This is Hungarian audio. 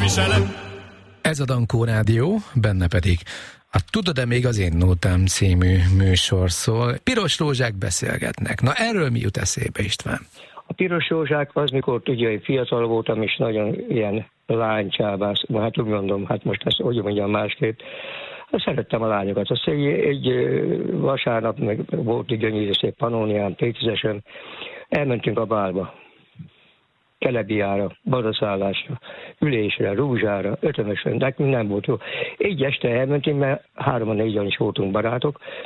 viselem. Ez a Dankó Rádió, benne pedig a Tudod-e még az én nótám című műsor szól. Piros rózsák beszélgetnek. Na erről mi jut eszébe, István? A piros rózsák az, mikor ugye én fiatal voltam, és nagyon ilyen lánycsábász, hát úgy mondom, hát most ezt hogy mondjam másképp, szerettem a lányokat. Azt egy vasárnap, meg volt egy gyönyörű szép Pannónián, T10-esen, elmentünk a bálba. Kelebiára, badaszállásra, ülésre, rúzsára, ötömösön, nekünk nem volt jó. Egy este elmentünk, mert 3-4-an is voltunk barátok,